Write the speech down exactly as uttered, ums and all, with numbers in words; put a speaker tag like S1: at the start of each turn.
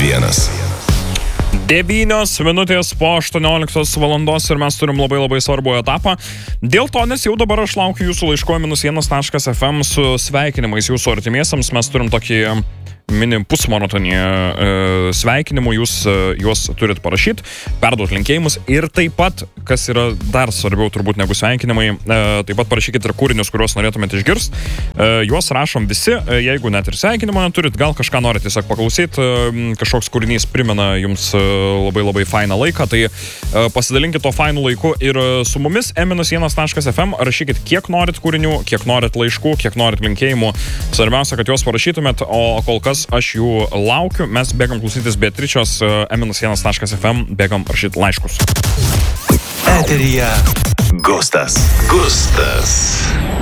S1: vienas.
S2: devynios minutės po aštuonioliktos valandos ir mes turim labai labai svarbų etapą. Dėl to, nes jau dabar aš laukiu jūsų laiško minus vienas taškas ef em su sveikinimais jūsų artimiesiams. Mes turim tokį mini pusmaratonį e, sveikinimų, jūs e, juos turit parašyti, perduot linkėjimus ir taip pat, kas yra dar svarbiau turbūt negu sveikinimai, e, taip pat parašykit ir kūrinius, kuriuos norėtumėte išgirsti. E, juos rašom visi, e, jeigu net ir sveikinimo neturit, gal kažką norite tiesiog paklausyti, e, kažkoks kūrinys primena jums e, labai labai fainą laiką, tai e, pasidalinkit to fainų laiku ir su mumis e minus vienas taškas ef em, rašykit kiek norit kūrinių, kiek norit laiškų, kiek norit linkėjimų. Svarbiausia, kad juos parašytumėt, o kol kas aš jų laukiu. Mes bėgam klausytis Beatričios e minus vienas taškas ef em, bėgam rašyti laiškus.
S1: Eteryje Gustas. Gustas.